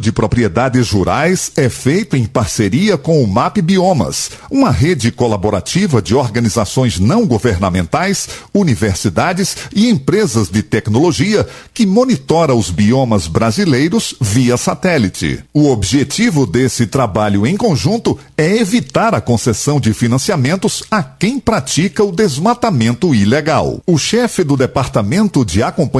de propriedades rurais é feito em parceria com o MAP Biomas, uma rede colaborativa de organizações não governamentais, universidades e empresas de tecnologia que monitora os biomas brasileiros via satélite. O objetivo desse trabalho em conjunto é evitar a concessão de financiamentos a quem pratica o desmatamento ilegal. O chefe do Departamento de Acompanhamento